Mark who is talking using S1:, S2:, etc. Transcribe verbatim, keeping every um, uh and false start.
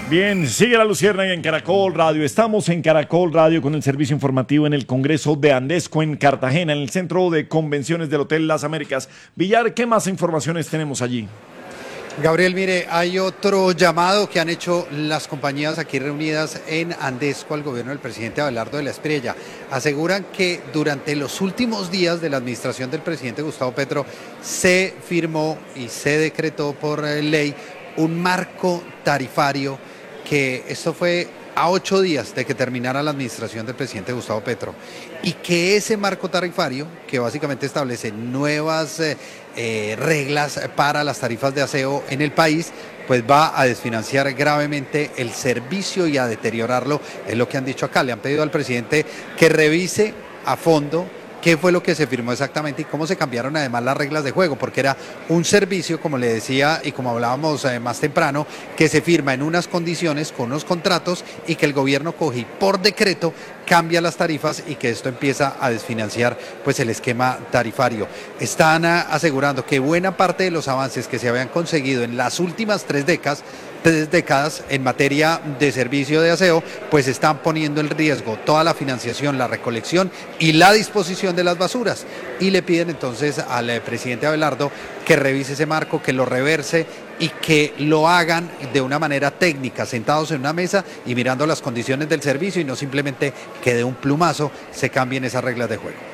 S1: Bien, sigue la Luciérnaga en Caracol Radio. Estamos en Caracol Radio con el servicio informativo en el Congreso de Andesco en Cartagena, en el Centro de Convenciones del Hotel Las Américas. Villar, ¿qué más informaciones tenemos allí?
S2: Gabriel, mire, hay otro llamado que han hecho las compañías aquí reunidas en Andesco al gobierno del presidente Abelardo de la Espriella. Aseguran que durante los últimos días de la administración del presidente Gustavo Petro se firmó y se decretó por ley un marco tarifario, que esto fue a ocho días de que terminara la administración del presidente Gustavo Petro, y que ese marco tarifario, que básicamente establece nuevas eh, eh, reglas para las tarifas de aseo en el país, pues va a desfinanciar gravemente el servicio y a deteriorarlo, es lo que han dicho acá. Le han pedido al presidente que revise a fondo qué fue lo que se firmó exactamente y cómo se cambiaron además las reglas de juego, porque era un servicio, como le decía y como hablábamos eh, más temprano, que se firma en unas condiciones, con unos contratos, y que el gobierno coge y por decreto cambia las tarifas y que esto empieza a desfinanciar pues el esquema tarifario. Están uh, asegurando que buena parte de los avances que se habían conseguido en las últimas tres décadas tres décadas en materia de servicio de aseo, pues están poniendo en riesgo toda la financiación, la recolección y la disposición de las basuras. Y le piden entonces al eh, presidente Abelardo que revise ese marco, que lo reverse y que lo hagan de una manera técnica, sentados en una mesa y mirando las condiciones del servicio, y no simplemente que de un plumazo se cambien esas reglas de juego.